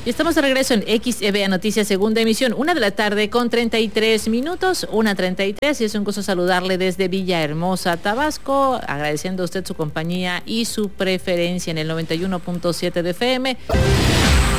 Y estamos de regreso en XEVA Noticias, segunda emisión, 1:33 p.m, 1:33, y es un gusto saludarle desde Villahermosa, Tabasco, agradeciendo a usted su compañía y su preferencia en el 91.7 de FM.